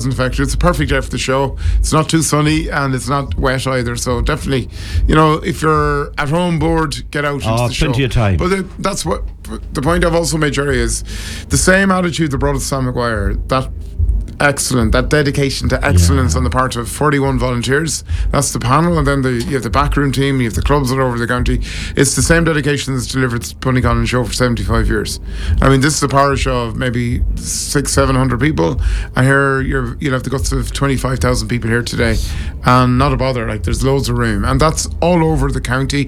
wasn't affected. It's a perfect day for the show. It's not too sunny and it's not wet either. So definitely, if you're at home bored, get out into the show. Plenty of time. But that's what the point I've also made, Jerry, is the same attitude that brought us Sam Maguire. That dedication to excellence on the part of 41 volunteers. That's the panel, and then you have the backroom team, you have the clubs all over the county. It's the same dedication that's delivered Punnicollin show for 75 years. I mean, this is a parish of maybe 600-700 people, and here you'll have the guts of 25,000 people here today, and not a bother. Like, there's loads of room, and that's all over the county.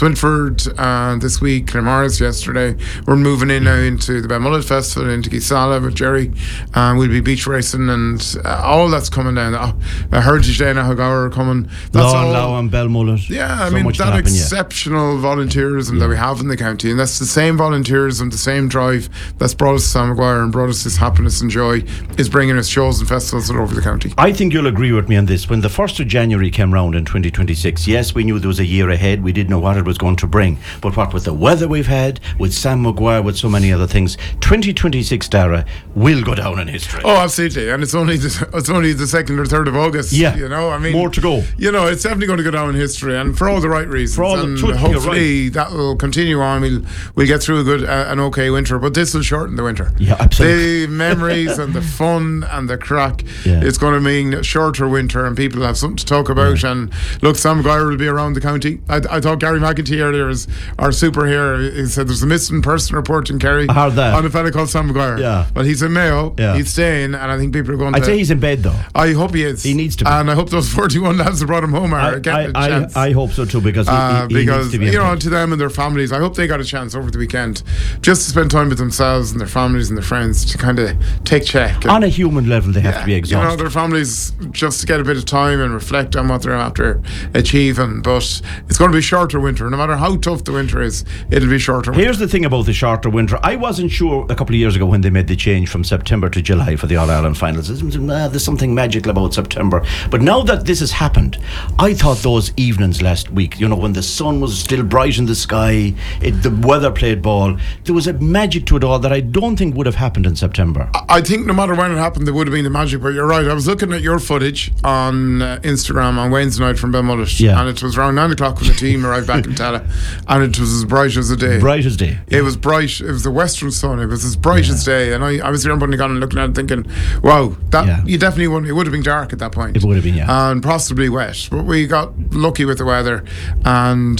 Swinford this week, Claremorris yesterday. We're moving in now into the Balmullet Festival, into Gisala with Jerry, and we'll be beach racing. And all that's coming down. Heritage Day and Ahogara are coming. That's Law and Belmullet. Yeah, I mean, that exceptional volunteerism that we have in the county, and that's the same volunteerism, the same drive that's brought us to Sam Maguire and brought us this happiness and joy, is bringing us shows and festivals all over the county. I think you'll agree with me on this. When the 1st of January came round in 2026, yes, we knew there was a year ahead. We didn't know what it was going to bring. But what with the weather we've had, with Sam Maguire, with so many other things, 2026, Dara, will go down in history. Oh, absolutely. And it's only the 2nd or 3rd of August. Yeah, I mean, more to go. It's definitely going to go down in history, and for all the right reasons. For all and the hopefully that will continue on. We'll get through an okay winter, but this will shorten the winter. Yeah, absolutely. The memories and the fun and the crack. Yeah. It's going to mean a shorter winter, and people have something to talk about. Yeah. And look, Sam Maguire will be around the county. I thought Gary McEntee earlier is our super here. He said there's a missing person report in Kerry. I heard that. On a fella called Sam Maguire. Yeah. Well, he's in Mayo. Yeah. He's staying, and I think people are going to. I'd say he's in bed though. I hope he is. He needs to be. And I hope those 41 lads that brought him home are getting a chance. I hope so too, because he needs to be. To them and their families, I hope they got a chance over the weekend just to spend time with themselves and their families and their friends to kind of take check. On a human level, they have to be exhausted. Their families just to get a bit of time and reflect on what they're after achieving. But it's going to be a shorter winter. No matter how tough the winter is, it'll be shorter winter. Here's the thing about the shorter winter. I wasn't sure a couple of years ago when they made the change from September to July for the All-Ireland finals. There's something magical about September. But now that this has happened, I thought those evenings last week, when the sun was still bright in the sky, the weather played ball, there was a magic to it all that I don't think would have happened in September. I think no matter when it happened, there would have been the magic. But you're right. I was looking at your footage on Instagram on Wednesday night from Balmullet, and it was around 9 o'clock when the team arrived back in Tala, and it was as bright as a day. Bright as day. It was bright. It was the western sun. It was as bright as day. And I was here in Bunnigan and looking at it thinking, wow, you definitely wouldn't. It would have been dark at that point. It would have been, and possibly wet. But we got lucky with the weather, and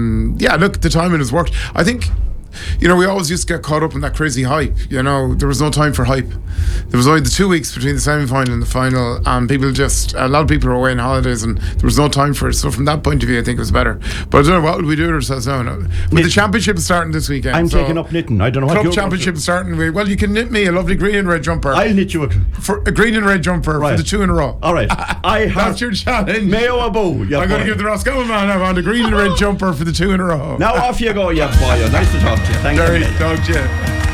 look, the timing has worked. I think. We always used to get caught up in that crazy hype. There was no time for hype. There was only the 2 weeks between the semi-final and the final, and a lot of people were away on holidays, and there was no time for it. So from that point of view, I think it was better. But I don't know, what will we do with ourselves now? With the championship starting this weekend. I'm taking up knitting. I don't know what club championship starting. Well, you can knit me a lovely green and red jumper. I'll knit you a green and red jumper for the 2 in a row. All right. That's your challenge. Mayo a bow. I'm going to give the Roscoe man on the green and red jumper for the 2 in a row. Now off you go, boy. Nice to talk to you. Thanks. Talk to you.